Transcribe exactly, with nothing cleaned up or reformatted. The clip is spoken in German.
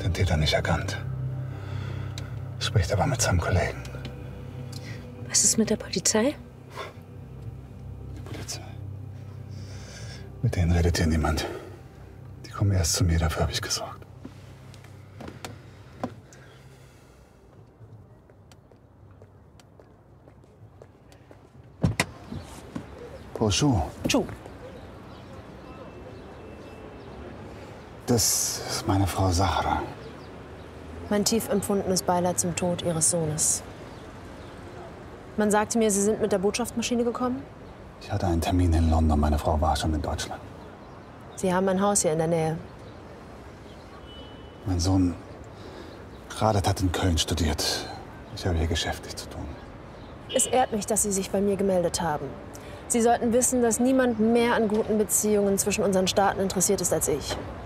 den Täter nicht erkannt. Spricht aber mit seinem Kollegen. Was ist mit der Polizei? Die Polizei. Mit denen redet hier niemand. Die kommen erst zu mir, dafür habe ich gesorgt. Bonjour. Chu. Das ist meine Frau Sahra. Mein tief empfundenes Beileid zum Tod Ihres Sohnes. Man sagte mir, Sie sind mit der Botschaftsmaschine gekommen? Ich hatte einen Termin in London, meine Frau war schon in Deutschland. Sie haben ein Haus hier in der Nähe. Mein Sohn Khaled hat in Köln studiert. Ich habe hier geschäftlich zu tun. Es ehrt mich, dass Sie sich bei mir gemeldet haben. Sie sollten wissen, dass niemand mehr an guten Beziehungen zwischen unseren Staaten interessiert ist als ich.